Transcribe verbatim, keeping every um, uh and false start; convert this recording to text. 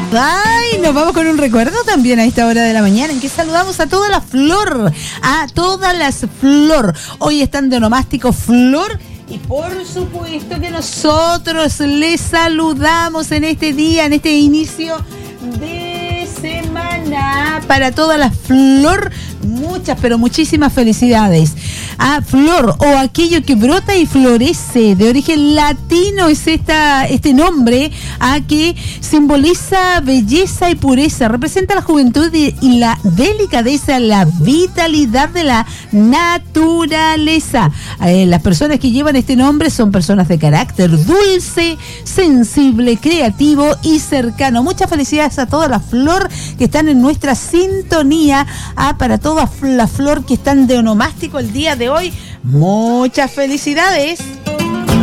Ay, nos vamos con un recuerdo también a esta hora de la mañana en que saludamos a toda la flor, a todas las flor. Hoy están de onomástico flor y por supuesto que nosotros les saludamos en este día, en este inicio de semana para toda la flor. Muchas, pero muchísimas felicidades. A flor o aquello que brota y florece, de origen latino es esta, este nombre a que simboliza belleza y pureza, representa la juventud y, y la delicadeza, la vitalidad de la naturaleza. Eh, las personas que llevan este nombre son personas de carácter dulce, sensible, creativo y cercano. Muchas felicidades a toda la flor que están en nuestra sintonía, ah, para toda la flor que están de onomástico el día de hoy. Muchas felicidades.